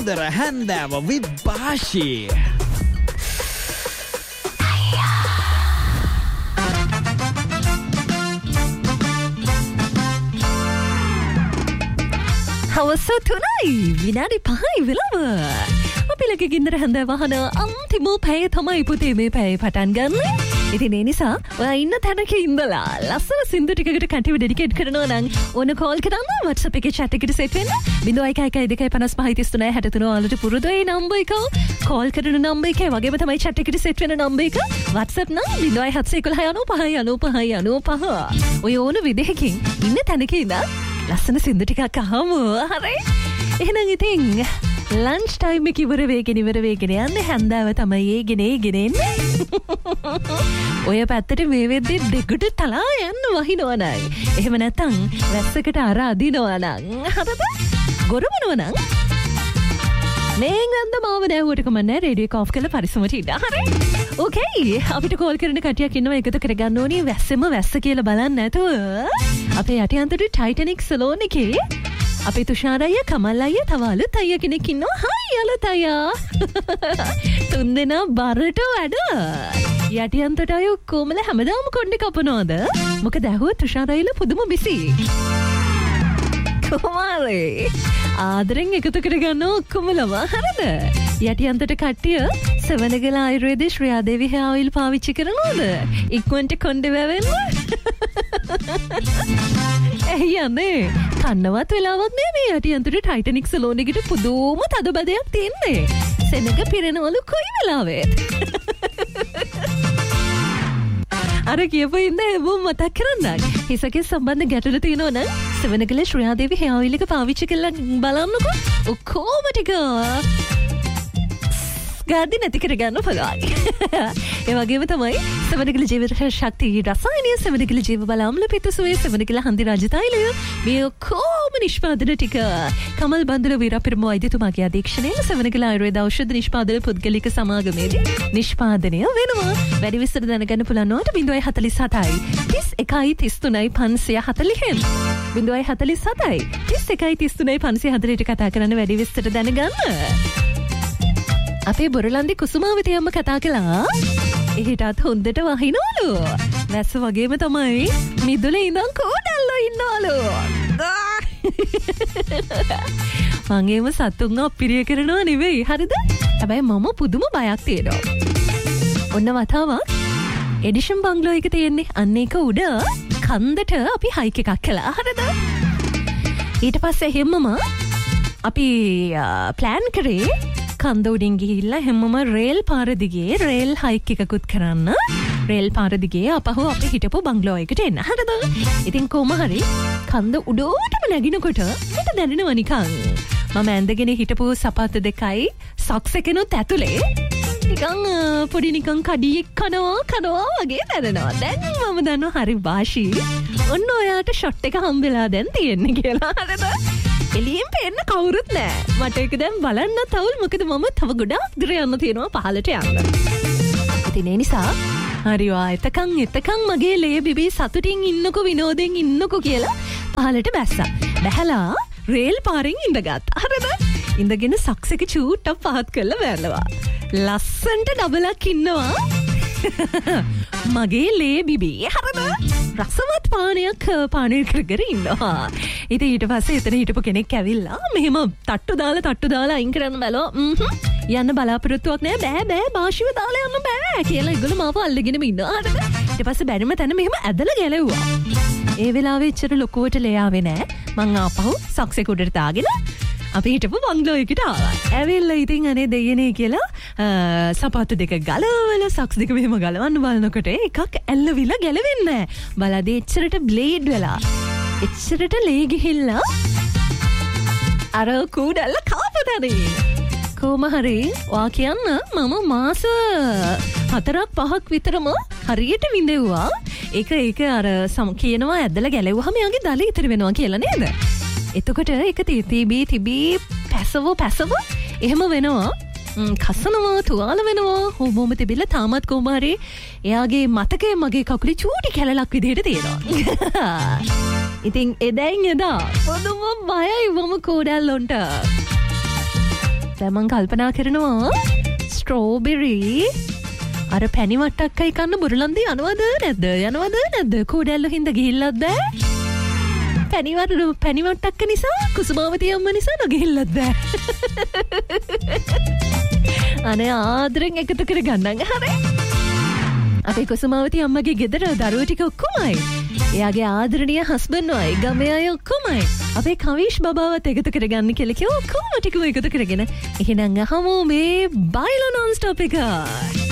දර හැන්දෑව with Bashi. හවස 3යි විනාඩි 5යි වෙලාව. අපි ලගේ ගින්දර හැන්දෑව වහන අන්තිම පැය තමයි පුතේ මේ පැය පටන් ගන්න. ඉතින් ඒ නිසා ඔයා ඉන්න තැනක ඉඳලා ලස්සන සින්දු ටිකකට කන්ටිව ඩෙඩිකේට් කරනවා නම් ඕන කෝල් කරන්න WhatsApp එකේ chat එකට සෙට් වෙන්න 0112553363 වලට පුරුදු ඒ නම්බර් එක කෝල් කරන නම්බර් එකේ වගේම තමයි chat එකට සෙට් වෙන නම්බර් එක WhatsApp නම් 0711959595 ඔය ඕන විදිහකින් ඉන්න තැනක ඉඳලා ලස්සන සින්දු ටිකක් අහමු. හරි. එහෙනම් ඉතින් ලන්ච් ටයිම් එක ඉවර වෙගෙන යන්නේ හැන්දෑව තමයි ඒගෙන එන්නේ. ඔය පැත්තට මේ වෙද්දි දෙකට තලා යන්න වහිනවා නම්. එහෙම නැත්නම් වැස්සකට අර අදිනවා නම්. හරිද? ගොරවනවා නම්. මේ ගඳ මාව දැහුවට කමන්නේ රේඩියෝ එක ඔෆ් කරලා පරිස්සමට ඉන්න. හරි. ඕකේ. අපිට කෝල් කරන කටියක් ඉන්නවා එකතු කරගන්න ඕනේ වැස්සෙම වැස්ස කියලා බලන්න නැතුව. අපේ යටිඅන්තර ටයිටැනික් සලෝන් එකේ අපේ තුෂාර අයියා කමල් අයියා තව අලුත් අයියා කෙනෙක් ඉන්නවා. හයි අලුත් අයියා. තුන්දෙනා බරට වැඩ. යටිඅන්තට අය කොමල හැමදාම කොණ්ඩේ කපනවද? මොකද ඇහුවා තුෂාර අයියා පුදුම බිසි. කොමාරේ. ආදරෙන් එකතු කරගන්න ඔක්කොමලම හරිද? යටිඅන්තට කට්ටිය සවනගල ආයුර්වේද ශ්‍රියාදේවි hair oil පාවිච්චි කරනවද? ඉක්මනට කොණ්ඩේ වැවෙන්න. යන්නේ කන්නවත් වෙලාවක් නෑ මේ යටිඅන්තර ටයිටැනික් සලෝන් එකට පුදුම තදබදයක් තියෙන්නේ. සෙනඟ පිරෙනවලු කොයි වෙලාවෙත්. අර කියපු ඉඳන් එබුම් මතක් කරන්නක්. හිසකේ සම්බන්ධ ගැටලු තියෙනවා නම් සවනගල ශ්‍රියාදේවි hair oil එක පාවිච්චි කරලා බලන්නකෝ. ඔක්කොම ටික ගාදි නැති කරගන්න පුළුවන්. ඒ වගේම තමයි සවනගල ජීව ශක්තිය රසායනීය සවනගල ජීව බල අම්ල පිටුසුවේ සවනගල හන්දි රාජතෛලය මේ ඔක්කොම නිෂ්පාදන ටික කමල් බන්දුල වීරපිරම වෛද්‍යතුමාගේ අධීක්ෂණයෙන් සවනගල ආයුර්වේද ಔಷಧ නිෂ්පාදන පුද්ගලික සමාගමේදී නිෂ්පාදනය වෙනවා. වැඩි විස්තර දැනගන්න පුළුවන් වට 047යි 31යි 33යි 540 047යි 31යි 33යි 540ට කතා කරන්න වැඩි විස්තර දැනගන්න. අපේ බොරලන්දි කුසුමාවති අම්ම කතා කළා. එහෙටත් හොඳට වහිනවලු. වැස්ස වගේම තමයි මිදුලේ ඉඳන් කෝඩල්ලෝ ඉන්නවලු. මගේම සතුන් අපිරිය කරනවා නෙවෙයි. හරිද? හැබැයි මම පුදුම බයක් තියෙනවා. ඔන්න වතාවක් එඩිෂන් බංගලෝ එක තියෙන්නේ. අන්න ඒක උඩ කන්දට අපි හයික් එකක් කළා. හරිද? ඊට පස්සේ හැමම අපි ප්ලෑන් කරේ කන්ද උඩින් ගිහිල්ලා හැමම රේල් පාර දිගේ රේල් හයික් එකකුත් කරන්න. රේල් පාර දිගේ අපහු අපි හිටපු බංගලෝ එකට එන්න. හරිද? ඉතින් කොහොම හරි කන්ද උඩටම නැගිනකොට මට දැනෙනවා නිකන් මම ඇඳගෙන හිටපු සපත්තු දෙකයි සොක්ස් එකනොත් ඇතුලේ නිකන් පොඩි නිකන් කඩියෙක් කනවා වගේ දැනෙනවා. දැන් මම දන්නවා හරි Bashi. ඔන්න ඔයාට ෂොට් එක හම්බෙලා දැන් තියෙන්නේ කියලා. හරිද? එළියෙන් පේන්න කවුරුත් නෑ. මට ඒක දැන් බලන්න තවල් මොකද මම තව ගොඩාක් දුර යන්න තියෙනවා පහලට යන්න. ඉතින් ඒ නිසා හරි වා එතකන් මගේ ලේ බිබී සතුටින් ඉන්නකෝ විනෝදෙන් ඉන්නකෝ කියලා පහලට බැස්සා. බැහැලා රේල් පාරෙන් ඉඳගත්තා. හරිද? ඉඳගෙන සොක්ස් එක චූට්ටක් පහත් කරලා වැරලවා. ලස්සන්ට ඩබලක් ඉන්නවා. මගේ ලේ බිබී. හරිද? රසවත් පානයක් පානය කර ඉන්නවා. ඉතින් ඊට පස්සේ එතන හිටපු කෙනෙක් ඇවිල්ලා මෙහෙම තට්ටු දාලා අයින් කරන්න බැලුවා. යන්න බලාපොරොත්තුවක් නෑ. බෑ Bashiව දාලා යන්න බෑ කියලා ඒගොල්ලෝ මාව අල්ලගෙනම ඉන්නවා. හරිද? ඊට පස්සේ බැරිම තැන මෙහෙම ඇදලා ගැලෙව්වා. ඒ වෙලාවේ එච්චර ලොකුවට ලේ ආවේ නෑ. මං ආපහු සොක්ස් එක උඩට දාගෙන අපි හිටපු බංගලෝ එකට ආවා. ඇවිල්ලා ඉතින් අනේ දෙයනේ කියලා සපත්තු දෙක ගලවලා සොක්ස් දෙක මෙහෙම ගලවන්න බලනකොට එකක් ඇල්ලවිලා ගැලවෙන්නේ නෑ. බලද්දී එච්චරට බ්ලේඩ් වෙලා එච්චරට ලේ ගිහිල්ලා අර කූඩල්ල කාපතනේ. කොහොම හරි වා කියන්න මම මාස 4-5ක් විතරම හරියට විඳෙව්වා. ඒක අර කියනවා ඇදලා ගැලෙව්වහම යාගේ දල ඉතිරි වෙනවා කියලා නේද? එතකොට ඒක තිබී පැසව එහෙම වෙනවා. කසනවා තුවාල වෙනවා. හොමෝම තිබිලා තාමත් කොහොමරි එයාගේ මතකයේ මගේ කකුලේ චූටි කැලලක් විදිහට තියෙනවා. ඉතින් එදා පොදුම බයයි වම කෝඩල්ලොන්ට. දැන් මං කල්පනා කරනවා ස්ට්‍රෝබෙරි අර පැණි වට්ටක්කයි කන්න බුරුලන්දේ යනවද නැද්ද කූඩැල්ල හින්දා ගිහිල්ලද පැණි වට්ටක්ක නිසා කුසුමාවතිය අම්ම නිසා නොගිහිල්ලද අනේ ආදරෙන් එකතු කර ගන්නන් හරි අපේ කුසුමාවතිය අම්මගේ ගෙදර දරුවෝ ටික ඔක්කොමයි එයාගේ ආදරණීය හස්බන්ඩ්වයි ගමේ අය ඔක්කොමයි අපේ කවිෂ් බබාවත් එකතු කරගන්න කියලා කිව්වා ඔක්කොම ටිකම එකතු කරගෙන එහෙනම් අහමු මේ බයිලෝ නොන් ස්ටොප් එක